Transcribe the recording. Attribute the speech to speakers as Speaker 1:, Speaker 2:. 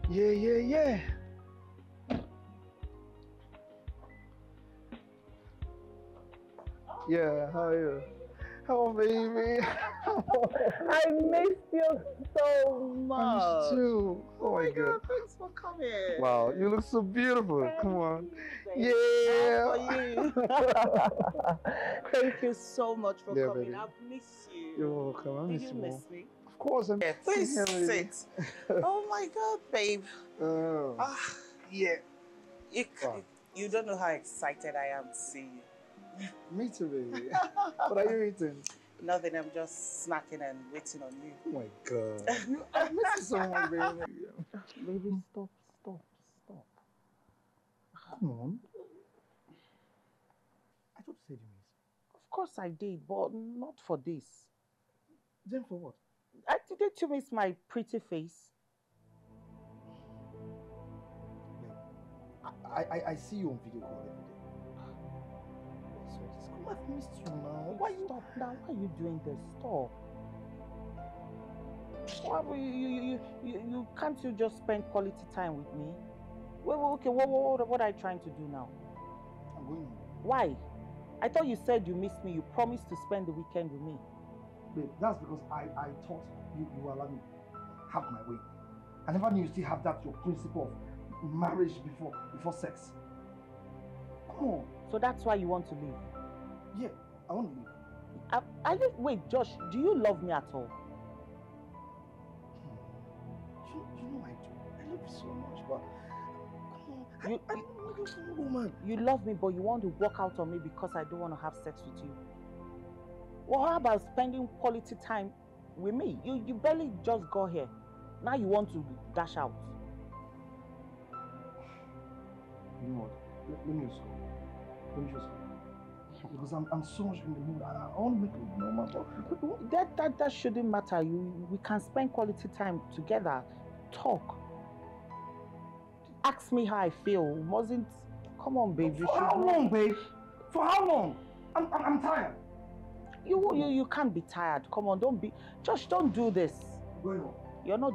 Speaker 1: Yeah. Yeah, how are you? Oh, baby.
Speaker 2: I missed you so much.
Speaker 1: I missed you.
Speaker 2: Oh my
Speaker 1: God.
Speaker 2: God, thanks for coming.
Speaker 1: Wow, you look so beautiful.
Speaker 2: Thank
Speaker 1: Come on.
Speaker 2: you, babe.
Speaker 1: Yeah.
Speaker 2: For you. Thank you so much for coming.
Speaker 1: Baby.
Speaker 2: I've missed you.
Speaker 1: You're welcome. I
Speaker 2: Do
Speaker 1: miss
Speaker 2: you
Speaker 1: you
Speaker 2: miss
Speaker 1: more.
Speaker 2: me?
Speaker 1: Of course, I'm
Speaker 2: Yeah, please
Speaker 1: here, baby.
Speaker 2: sit. Oh my God, babe.
Speaker 1: Yeah.
Speaker 2: You don't know how excited I am to see you.
Speaker 1: Me too, baby. What are you eating?
Speaker 2: Nothing, I'm just snacking and waiting on you.
Speaker 1: Oh my God. I miss you so much, baby.
Speaker 2: Baby, stop.
Speaker 1: Come on. I thought you said you miss me.
Speaker 2: Of course I did, but not for this.
Speaker 1: Then for what?
Speaker 2: Didn't you miss my pretty face?
Speaker 1: I see you on video call every day. So I've missed you now.
Speaker 2: Stop now. Why are you doing this? Stop. Why you can't you just spend quality time with me? Okay, what are you trying to do now?
Speaker 1: I'm going home.
Speaker 2: Why? I thought you said you missed me. You promised to spend the weekend with me.
Speaker 1: Babe, that's because I thought you allowed me have my way. I never knew you still have that your principle of marriage before sex. Come on.
Speaker 2: So that's why you want to leave?
Speaker 1: Yeah, I want to leave.
Speaker 2: Wait, Josh, do you love me at all?
Speaker 1: You know I do. I love you so much, but come on. I'm looking for a woman.
Speaker 2: You love me, but you want to walk out on me because I don't want to have sex with you. Well, how about spending quality time with me? You barely just got here. Now you want to dash out.
Speaker 1: You know what? Let me just go. Because I'm so much in the mood. I want to make it normal.
Speaker 2: That shouldn't matter. We can spend quality time together. Talk. Ask me how I feel. Come on, babe.
Speaker 1: For how long, babe? For how long? I'm tired.
Speaker 2: You can't be tired. Come on, don't do this.
Speaker 1: Going on.
Speaker 2: You're not